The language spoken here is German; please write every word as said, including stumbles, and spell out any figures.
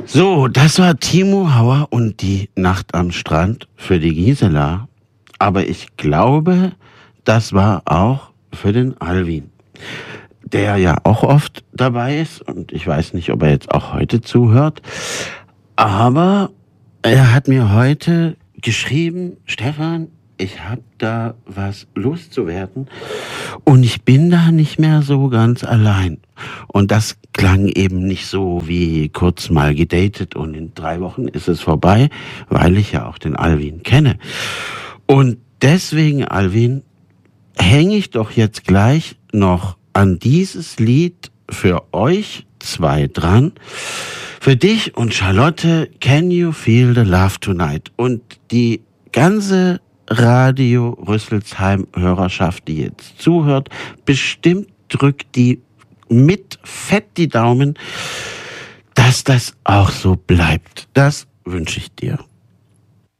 So, das war Timo Hauer und die Nacht am Strand für die Gisela. Aber ich glaube, das war auch für den Alvin, der ja auch oft dabei ist. Und ich weiß nicht, ob er jetzt auch heute zuhört. Aber er hat mir heute geschrieben, Stefan, ich habe da was loszuwerden und ich bin da nicht mehr so ganz allein. Und das klang eben nicht so wie kurz mal gedatet und in drei Wochen ist es vorbei, weil ich ja auch den Alvin kenne. Und deswegen, Alvin, hänge ich doch jetzt gleich noch an dieses Lied für euch zwei dran. Für dich und Charlotte, Can You Feel the Love Tonight? Und die ganze Radio Rüsselsheim Hörerschaft, die jetzt zuhört, bestimmt drückt die mit fett die Daumen, dass das auch so bleibt. Das wünsche ich dir.